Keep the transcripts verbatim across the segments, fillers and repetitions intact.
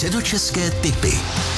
Středočeské tipy.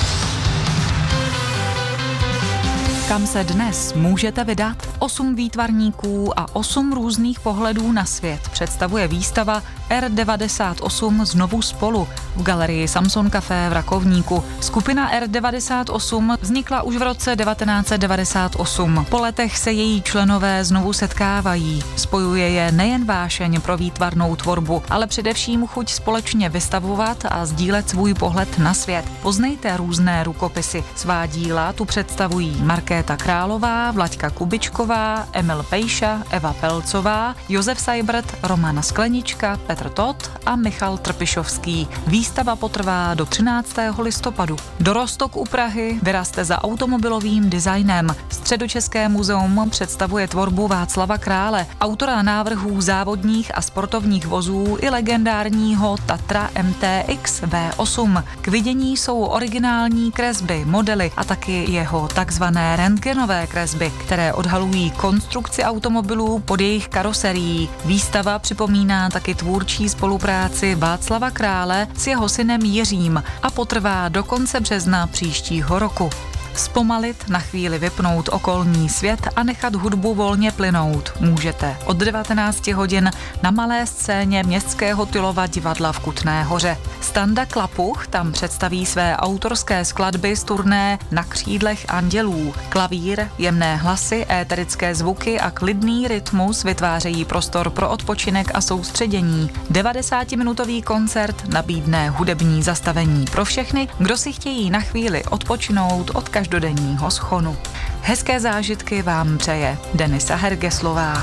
Kam se dnes můžete vydat? Osm výtvarníků a osm různých pohledů na svět představuje výstava R devadesát osm Znovu spolu v galerii Samson Café v Rakovníku. Skupina R devadesát osm vznikla už v roce devatenáct set devadesát osm. Po letech se její členové znovu setkávají. Spojuje je nejen vášeň pro výtvarnou tvorbu, ale především chuť společně vystavovat a sdílet svůj pohled na svět. Poznejte různé rukopisy. Svá díla tu představují Markéta Králová, Vlaďka Kubičková, Emil Pejša, Eva Pelcová, Josef Seibert, Romana Sklenička, Petr Todt a Michal Trpišovský. Výstava potrvá do třináctého listopadu. Do Roztok u Prahy vyrazte za automobilovým designem. Středočeské muzeum představuje tvorbu Václava Krále, autora návrhů závodních a sportovních vozů i legendárního Tatra M T X V osm. K vidění jsou originální kresby, modely a taky jeho takzvané rentgenové kresby, které odhalují konstrukci automobilů pod jejich karoserií. Výstava připomíná taky tvůrčí spolupráci Václava Krále s jeho synem Jiřím a potrvá do konce března příštího roku. Zpomalit, na chvíli vypnout okolní svět a nechat hudbu volně plynout můžete od devatenácti hodin na malé scéně Městského Tylova divadla v Kutné Hoře. Standa Klapuch tam představí své autorské skladby z turné Na křídlech andělů. Klavír, jemné hlasy, éterické zvuky a klidný rytmus vytvářejí prostor pro odpočinek a soustředění. devadesátiminutový koncert nabídne hudební zastavení pro všechny, kdo si chtějí na chvíli odpočinout od každodenního schonu. Hezké zážitky vám přeje Denisa Hergeslová.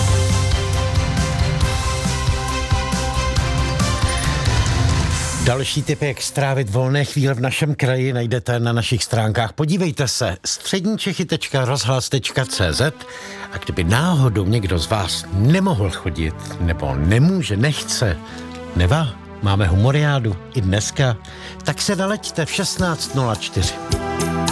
Další tipy, jak strávit volné chvíle v našem kraji, najdete na našich stránkách. Podívejte se středníčechy tečka rozhlas tečka cé zet a kdyby náhodou někdo z vás nemohl chodit, nebo nemůže, nechce, nevá, máme humoriádu i dneska, tak se naleďte v šestnáct nula čtyři.